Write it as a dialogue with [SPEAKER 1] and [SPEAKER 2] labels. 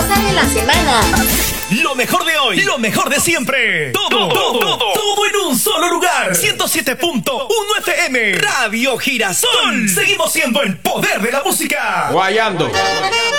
[SPEAKER 1] cosas de la semana.
[SPEAKER 2] Lo mejor de hoy, lo mejor de siempre. Todo en un solo lugar. 107.1 FM. Radio Girasol. Seguimos siendo el poder de la música.
[SPEAKER 3] Guayando.